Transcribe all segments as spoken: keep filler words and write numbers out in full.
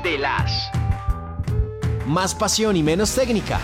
de las. Más pasión y menos técnica.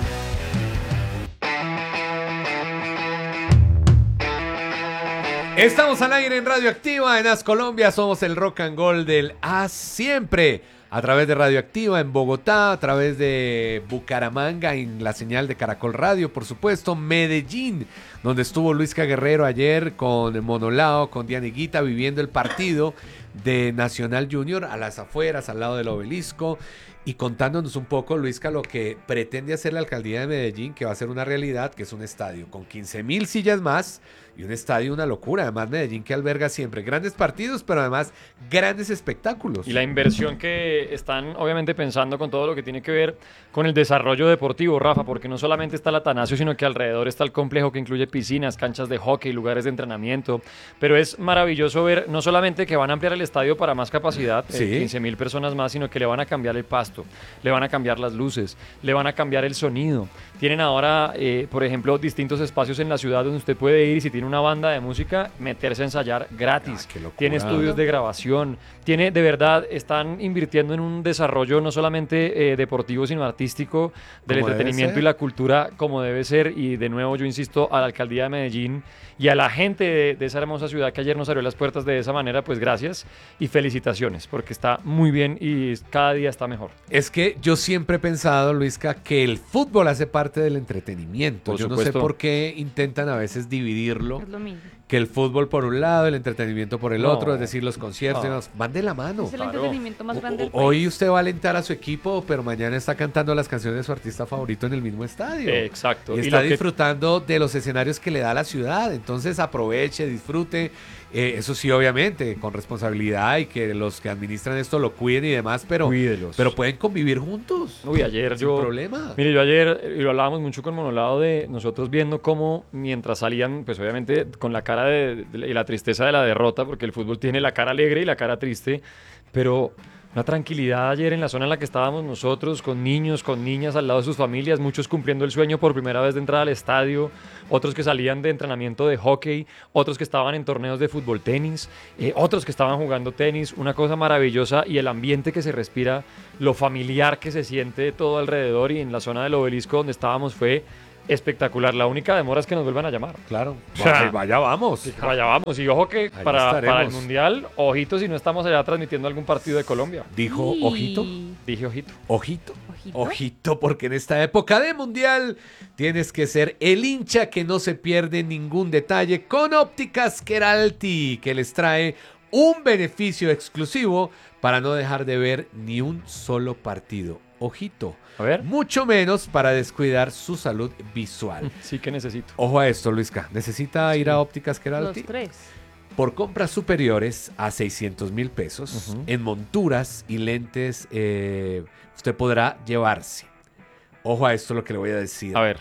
Estamos al aire en Radioactiva, en As Colombia, somos el Rock and Roll del As siempre. A través de Radioactiva en Bogotá, a través de Bucaramanga en la señal de Caracol Radio, por supuesto, Medellín, donde estuvo Luisca Guerrero ayer con Monolao, con Dianiguita, viviendo el partido de Nacional Junior a las afueras, al lado del obelisco, y contándonos un poco, Luisca, lo que pretende hacer la alcaldía de Medellín, que va a ser una realidad, que es un estadio con quince mil sillas más, y un estadio una locura, además Medellín que alberga siempre grandes partidos, pero además grandes espectáculos. Y la inversión que están obviamente pensando con todo lo que tiene que ver con el desarrollo deportivo, Rafa, porque no solamente está el Atanasio, sino que alrededor está el complejo que incluye piscinas, canchas de hockey, lugares de entrenamiento, pero es maravilloso ver no solamente que van a ampliar el estadio para más capacidad, sí. eh, quince mil personas más, sino que le van a cambiar el pasto, le van a cambiar las luces, le van a cambiar el sonido. Tienen ahora, eh, por ejemplo, distintos espacios en la ciudad donde usted puede ir y si tiene una banda de música, meterse a ensayar gratis. Ah, tiene estudios de grabación, tiene, de verdad, están invirtiendo en un desarrollo no solamente eh, deportivo, sino artístico, del entretenimiento y la cultura como debe ser. Y de nuevo, yo insisto, a la alcaldía de Medellín y a la gente de, de esa hermosa ciudad que ayer nos abrió las puertas de esa manera, pues gracias y felicitaciones, porque está muy bien y cada día está mejor. Es que yo siempre he pensado, Luisca, que el fútbol hace parte del entretenimiento. Por yo supuesto. no sé por qué intentan a veces dividirlo. Es lo mismo. Que el fútbol por un lado, el entretenimiento por el No. otro, es decir, los conciertos, No. demás, van de la mano. Es el Claro. entretenimiento más grande del O- Hoy país. usted va a alentar a su equipo, pero mañana está cantando las canciones de su artista favorito en el mismo estadio. Exacto. Y Y está lo que- disfrutando de los escenarios que le da la ciudad. Entonces aproveche, disfrute. Eh, eso sí, obviamente, con responsabilidad y que los que administran esto lo cuiden y demás, pero, Cuídelos. pero pueden convivir juntos. Uy, ayer sin yo... problema. Mire, yo ayer, y lo hablábamos mucho con Monolado, de nosotros viendo cómo mientras salían, pues obviamente con la cara de, de- y la tristeza de la derrota, porque el fútbol tiene la cara alegre y la cara triste, pero una tranquilidad ayer en la zona en la que estábamos nosotros, con niños, con niñas al lado de sus familias, muchos cumpliendo el sueño por primera vez de entrar al estadio, otros que salían de entrenamiento de hockey, otros que estaban en torneos de fútbol tenis, eh, otros que estaban jugando tenis, una cosa maravillosa, y el ambiente que se respira, lo familiar que se siente todo alrededor, y en la zona del obelisco donde estábamos fue espectacular. La única demora es que nos vuelvan a llamar. Claro. O sea, Vaya, vaya, vamos. Vaya, vamos. Y ojo que Ahí para, estaremos. para el Mundial, ojito si no estamos allá transmitiendo algún partido de Colombia. Dijo, Sí. ojito, Dije ojito. ojito. Ojito. Ojito, porque en esta época de mundial tienes que ser el hincha que no se pierde ningún detalle con Ópticas Keralty, que les trae un beneficio exclusivo para no dejar de ver ni un solo partido. Ojito, A ver. mucho menos para descuidar su salud visual. Sí que necesito. Ojo a esto, Luisca. ¿Necesita ir a Ópticas Los Keralty? tres. Por compras superiores a seiscientos mil pesos, Ujú. en monturas y lentes, eh, usted podrá llevarse. Ojo a esto lo que le voy a decir. A ver.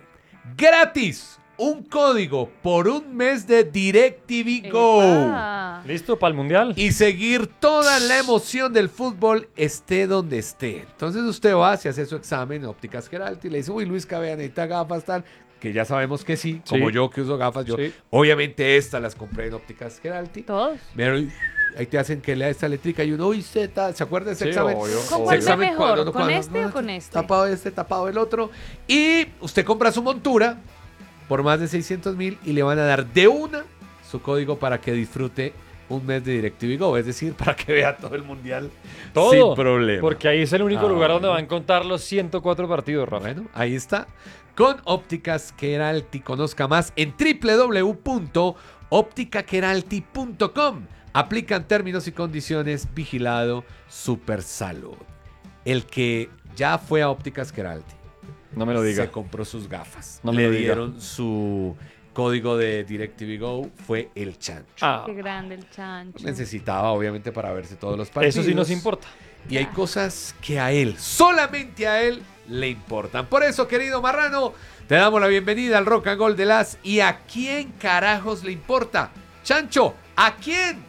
¡Gratis! Un código por un mes de DirecTV Go. Epa. ¿Listo para el Mundial? Y seguir toda la emoción del fútbol esté donde esté. Entonces usted va, se hace su examen en Ópticas Keralty y le dice, uy, Luis, vea, necesita gafas, tal. Que ya sabemos que sí, Sí. como yo que uso gafas. Yo, Sí. obviamente estas las compré en Ópticas Keralty. Todos. Pero ahí te hacen que lea esta eléctrica y uno, uy, Z, ¿se acuerda de ese Sí, examen? obvio, ¿Con obvio. cuál Ese ve examen mejor? cuando- ¿Con cuando- este o con este? Tapado este, tapado el otro. Y usted compra su montura por más de seiscientos mil y le van a dar de una su código para que disfrute un mes de DirecTV Go. Es decir, para que vea todo el mundial Todo. sin problema. Porque ahí es el único Ah, lugar donde bueno. va a encontrar los ciento cuatro partidos, Rafa. Bueno, ahí está. Con Ópticas Keralty. Conozca más en doble u doble u doble u punto óptica keralty punto com. Aplican términos y condiciones. Vigilado Supersalud. El que ya fue a Ópticas Keralty No me lo diga. se compró sus gafas. No me Le lo diga. dieron su código de DirecTV Go. Fue el chancho. Ah, Qué grande el chancho. Necesitaba, obviamente, para verse todos los partidos. eso sí nos importa. Y hay cosas que a él, solamente a él, le importan. Por eso, querido Marrano, te damos la bienvenida al Rock and Roll de las. ¿Y a quién carajos le importa? Chancho, ¿a quién?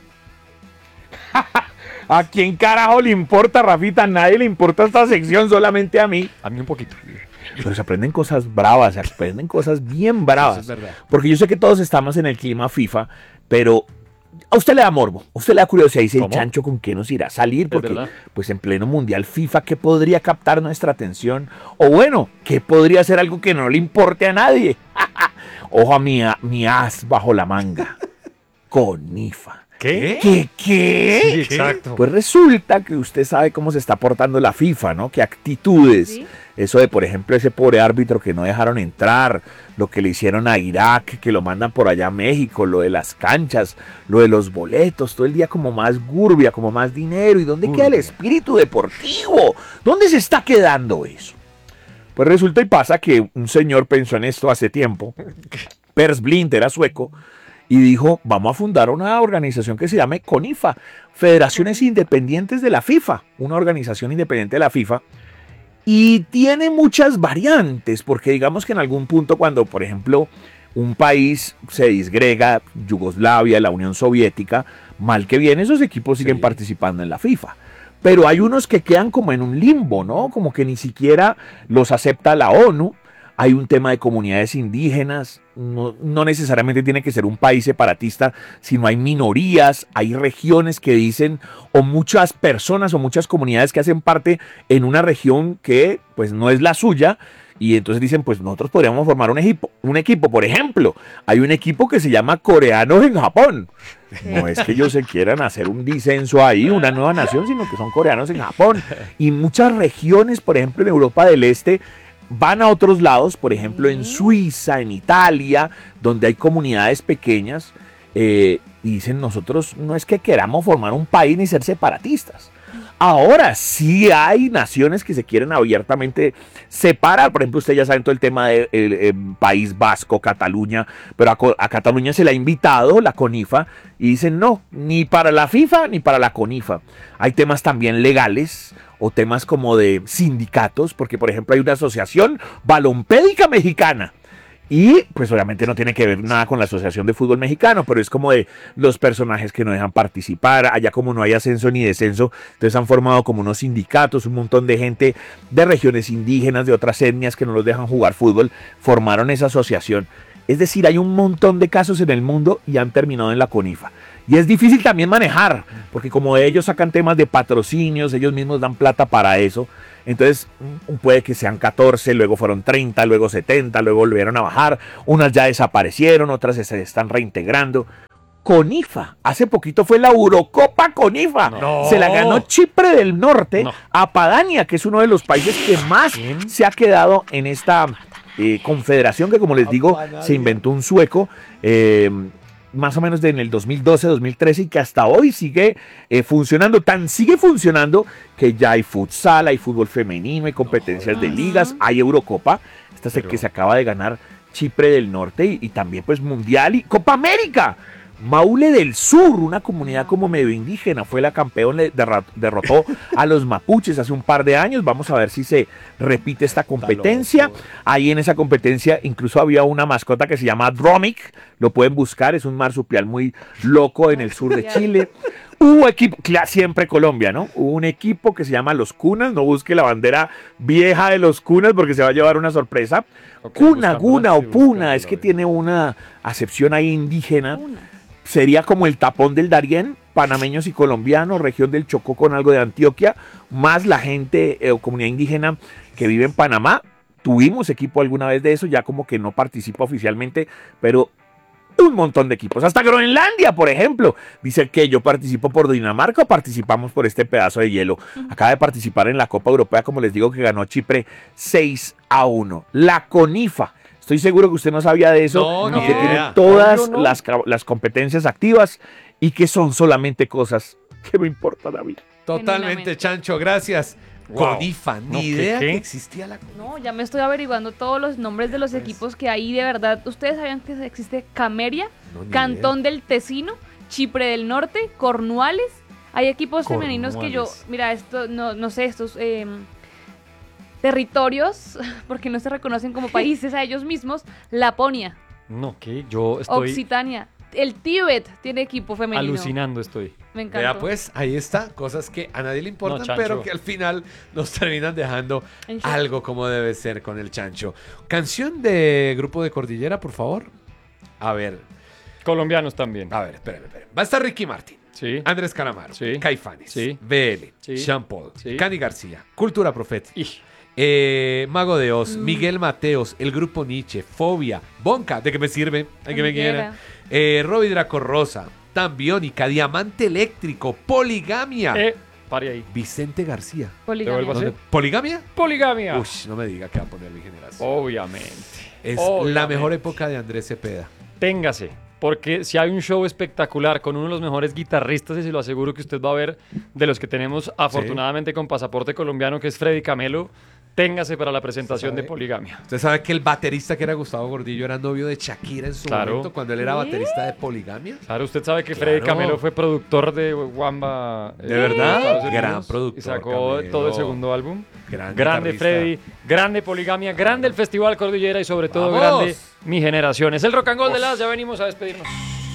¿A quién carajo le importa, Rafita? A nadie le importa esta sección, solamente a mí. A mí un poquito. Pero se aprenden cosas bravas, se aprenden cosas bien bravas. Eso es verdad. Porque yo sé que todos estamos en el clima FIFA, pero A usted le da morbo, a usted le da curiosidad, dice el ¿Cómo? Chancho, ¿con qué nos irá a salir? Porque verdad. pues en pleno mundial FIFA, ¿qué podría captar nuestra atención? O bueno, ¿qué podría ser algo que no le importe a nadie? Ojo a mi, a- mi as bajo la manga, Conifa. ¿Qué? ¿Qué? ¿Qué? Sí, exacto. Pues resulta que usted sabe cómo se está portando la FIFA, ¿no? Qué actitudes. Sí. Eso de, por ejemplo, ese pobre árbitro que no dejaron entrar, lo que le hicieron a Irak, que lo mandan por allá a México, lo de las canchas, lo de los boletos, todo el día como más gurbia, como más dinero. ¿Y dónde queda el Gurbia. espíritu deportivo? ¿Dónde se está quedando eso? Pues resulta y pasa que un señor pensó en esto hace tiempo. Pers Blind era sueco. Y dijo, vamos a fundar una organización que se llame CONIFA, Federaciones Independientes de la FIFA, una organización independiente de la FIFA. Y tiene muchas variantes, porque digamos que en algún punto cuando, por ejemplo, un país se disgrega, Yugoslavia, la Unión Soviética, mal que bien, esos equipos siguen Sí. participando en la FIFA. Pero hay unos que quedan como en un limbo, ¿no? Como que ni siquiera los acepta la ONU. Hay un tema de comunidades indígenas, no, no necesariamente tiene que ser un país separatista, sino hay minorías, hay regiones que dicen, o muchas personas o muchas comunidades que hacen parte en una región que pues no es la suya, y entonces dicen, pues nosotros podríamos formar un equipo, un equipo, por ejemplo, hay un equipo que se llama Coreanos en Japón. No es que ellos se quieran hacer un disenso ahí, una nueva nación, sino que son coreanos en Japón. Y muchas regiones, por ejemplo, en Europa del Este, van a otros lados, por ejemplo en Suiza, en Italia, donde hay comunidades pequeñas, eh, y dicen nosotros no es que queramos formar un país ni ser separatistas. Ahora sí hay naciones que se quieren abiertamente separar. Por ejemplo, usted ya sabe todo el tema del eh, País Vasco, Cataluña, pero a, a Cataluña se le ha invitado la CONIFA y dicen no, ni para la FIFA ni para la CONIFA. Hay temas también legales o temas como de sindicatos, porque por ejemplo hay una asociación balompédica mexicana. Y pues obviamente no tiene que ver nada con la Asociación de Fútbol Mexicano, pero es como de los personajes que no dejan participar, allá como no hay ascenso ni descenso, entonces han formado como unos sindicatos, un montón de gente de regiones indígenas, de otras etnias que no los dejan jugar fútbol, formaron esa asociación. Es decir, hay un montón de casos en el mundo y han terminado en la CONIFA. Y es difícil también manejar, porque como ellos sacan temas de patrocinios, ellos mismos dan plata para eso. Entonces puede que sean catorce, luego fueron treinta, luego setenta, luego volvieron a bajar. Unas ya desaparecieron, otras se están reintegrando. CONIFA, hace poquito fue la Eurocopa CONIFA. No. Se la ganó Chipre del Norte No. a Padania, que es uno de los países que más ¿Quién? se ha quedado en esta eh, confederación que, como les digo, se inventó un sueco. Eh, más o menos de en el dos mil doce, dos mil trece, y que hasta hoy sigue eh, funcionando. Tan sigue funcionando que ya hay futsal, hay fútbol femenino, hay competencias de ligas, hay Eurocopa, esta se, Pero- que se acaba de ganar Chipre del Norte, y, y también pues Mundial y Copa América. Maule del Sur, una comunidad como medio indígena, fue la campeón, le derra- derrotó a los mapuches hace un par de años. Vamos a ver si se repite esta competencia. loco. Ahí en esa competencia incluso había una mascota que se llama Dromic, lo pueden buscar, es un marsupial muy loco en el sur de Chile. Hubo equipo, cla- siempre Colombia, ¿no? Hubo un equipo que se llama Los Cunas, no busque la bandera vieja de Los Cunas porque se va a llevar una sorpresa. Ok, Cuna, buscándola, Guna o sí, Puna, buscándola, es que bien. tiene una acepción ahí indígena. Una. Sería como el tapón del Darién, panameños y colombianos, región del Chocó con algo de Antioquia, más la gente eh, o comunidad indígena que vive en Panamá. Tuvimos equipo alguna vez de eso, ya como que no participa oficialmente, pero un montón de equipos. Hasta Groenlandia, por ejemplo. Dice que yo participo por Dinamarca o participamos por este pedazo de hielo. Acaba de participar en la Copa Europea, como les digo, que ganó Chipre seis a uno. La CONIFA. Estoy seguro que usted no sabía de eso, No, y ni que idea. tiene todas Obvio, no. las, ca- las competencias activas y que son solamente cosas que me importan a mí. Totalmente, Genuinamente. Chancho, gracias. Wow. CONIFA, ni No, ¿qué, idea qué? que existía la No, ya me estoy averiguando todos los nombres de los equipos que hay de verdad. ¿Ustedes sabían que existe Cameria, No, ni Cantón del Tesino, Chipre del Norte, Cornuales? Hay equipos femeninos que yo, Cornualles. mira, esto, no, no sé, estos eh, territorios, porque no se reconocen como países a ellos mismos, Laponia, No, que yo estoy Occitania, el Tíbet tiene equipo femenino. alucinando estoy. Me encanta. Vea, pues, ahí está, cosas que a nadie le importan, No, Chancho. pero que al final nos terminan dejando En shock. algo como debe ser con el Chancho. Canción de Grupo de Cordillera, por favor. A ver, Colombianos también. A ver, espérame, espérame. Va a estar Ricky Martin, Sí. Andrés Calamaro, Sí. Caifanes, Sí. B L, Sí. Sean Paul, Sí. Cani García, Cultura Profética, Y eh, Mago de Oz, Mm. Miguel Mateos, El Grupo Nietzsche, Fobia, Bonca, ¿de qué me sirve? ¿De qué me Quiera. quiera? Eh, Robbie Draco Rosa, Tambiónica, Diamante Eléctrico, Poligamia, eh, pare ahí. Vicente García. Poligamia. Te vuelvo a hacer. ¿Dónde? ¿Poligamia? Poligamia. Uy, no me diga que va a poner mi generación. Obviamente. Es la Obviamente. mejor época de Andrés Cepeda. Téngase, porque si hay un show espectacular con uno de los mejores guitarristas, y se lo aseguro que usted va a ver, de los que tenemos afortunadamente con pasaporte colombiano, que es Freddy Camelo, téngase para la presentación ¿Sabe? de Poligamia. Usted sabe que el baterista que era Gustavo Gordillo era novio de Shakira en su Claro. momento cuando él era ¿Sí? baterista de Poligamia. Claro, usted sabe que Claro. Freddy Camelo fue productor de Wamba. eh, ¿De verdad? en Estados Unidos, Gran productor, Y sacó Camelo. todo el segundo álbum. Gran Grande guitarrista. Freddy, grande Poligamia, grande el Festival Cordillera y sobre todo ¡Vamos! grande Mi Generación. Es el Rock and Roll de las, ya venimos a despedirnos.